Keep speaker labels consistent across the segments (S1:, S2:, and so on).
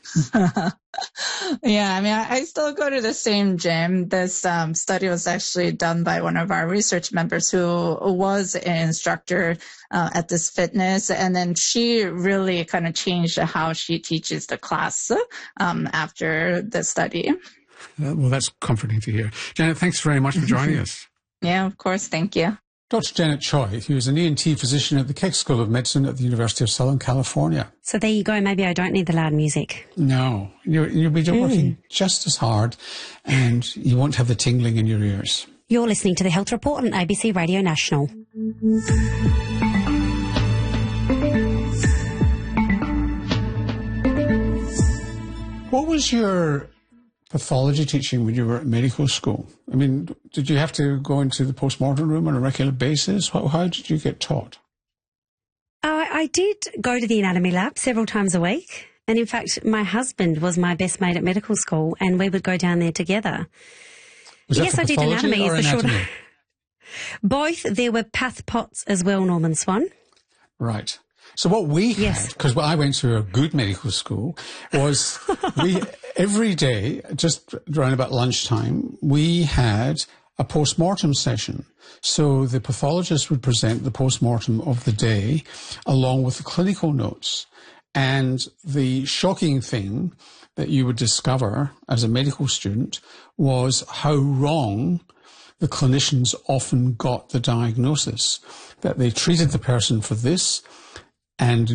S1: Yeah, I mean, I still go to the same gym. This study was actually done by one of our research members who was an instructor at this fitness. And then she really kind of changed how she teaches the class after the study.
S2: Well, that's comforting to hear. Janet, thanks very much for joining us.
S1: Yeah, of course. Thank you.
S2: Dr. Janet Choi, who is an ENT physician at the Keck School of Medicine at the University of Southern California.
S3: So there you go. Maybe I don't need the loud music.
S2: No, you'll be working just as hard and you won't have the tingling in your ears.
S3: You're listening to The Health Report on ABC Radio National.
S2: What was your pathology teaching when you were at medical school? I mean, did you have to go into the postmortem room on a regular basis? How did you get taught?
S3: I did go to the anatomy lab several times a week. And in fact, my husband was my best mate at medical school and we would go down there together.
S2: Yes, I did anatomy. Or anatomy?
S3: Both. There were path pots as well, Norman Swan.
S2: Right. So what we had, because I went to a good medical school, was every day, just around about lunchtime, we had a post-mortem session. So the pathologist would present the post-mortem of the day along with the clinical notes. And the shocking thing that you would discover as a medical student was how wrong the clinicians often got the diagnosis, that they treated the person for this. And,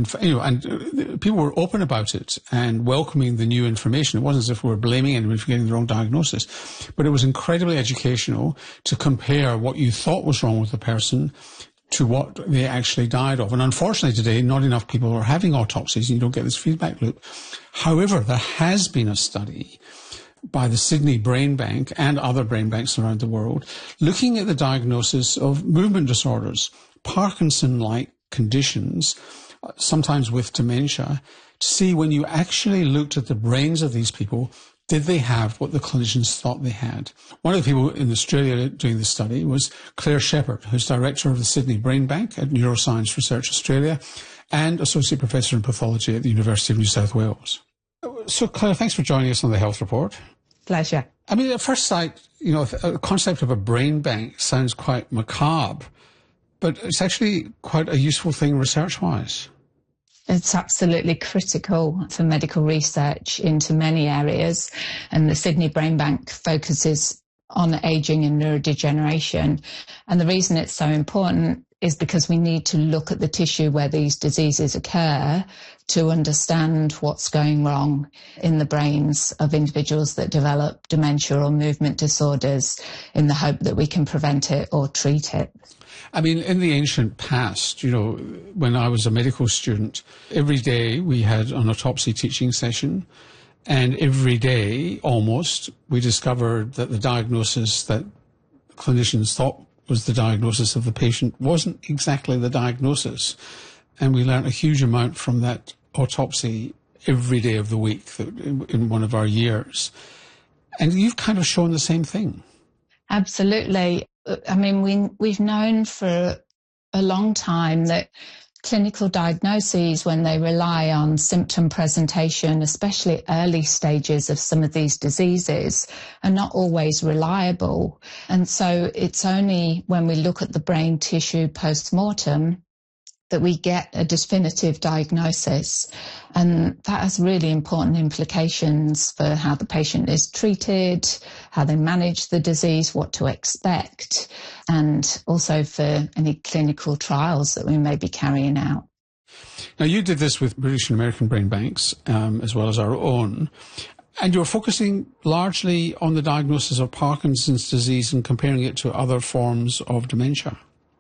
S2: people were open about it and welcoming the new information. It wasn't as if we were blaming anyone for getting the wrong diagnosis, but it was incredibly educational to compare what you thought was wrong with the person to what they actually died of. And unfortunately today, not enough people are having autopsies and you don't get this feedback loop. However, there has been a study by the Sydney Brain Bank and other brain banks around the world looking at the diagnosis of movement disorders, Parkinson-like conditions, sometimes with dementia, to see when you actually looked at the brains of these people, did they have what the clinicians thought they had? One of the people in Australia doing the study was Claire Shepherd, who's director of the Sydney Brain Bank at Neuroscience Research Australia and associate professor in pathology at the University of New South Wales. So, Claire, thanks for joining us on the Health Report.
S1: Pleasure.
S2: I mean, at first sight, the concept of a brain bank sounds quite macabre, but it's actually quite a useful thing research-wise.
S1: It's absolutely critical for medical research into many areas. And the Sydney Brain Bank focuses on ageing and neurodegeneration. And the reason it's so important is because we need to look at the tissue where these diseases occur to understand what's going wrong in the brains of individuals that develop dementia or movement disorders in the hope that we can prevent it or treat it.
S2: I mean, in the ancient past, when I was a medical student, every day we had an autopsy teaching session, and every day, almost, we discovered that the diagnosis that clinicians thought was the diagnosis of the patient wasn't exactly the diagnosis. And we learned a huge amount from that autopsy every day of the week in one of our years. And you've kind of shown the same thing.
S1: Absolutely. I mean, we've known for a long time that clinical diagnoses, when they rely on symptom presentation, especially early stages of some of these diseases, are not always reliable. And so it's only when we look at the brain tissue post-mortem that we get a definitive diagnosis. And that has really important implications for how the patient is treated, how they manage the disease, what to expect, and also for any clinical trials that we may be carrying out.
S2: Now, you did this with British and American brain banks, as well as our own, and you're focusing largely on the diagnosis of Parkinson's disease and comparing it to other forms of dementia.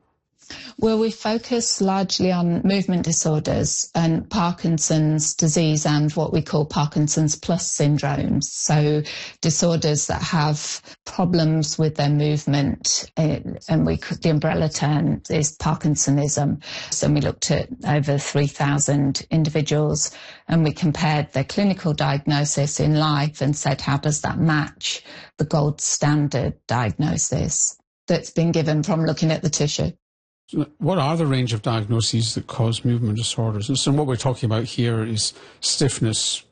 S1: Well, we focus largely on movement disorders and Parkinson's disease and what we call Parkinson's plus syndromes. So disorders that have problems with their movement, and the umbrella term is Parkinsonism. So we looked at over 3,000 individuals and we compared their clinical diagnosis in life and said, how does that match the gold standard diagnosis that's been given from looking at the tissue?
S2: What are the range of diagnoses that cause movement disorders? And so what we're talking about here is stiffness,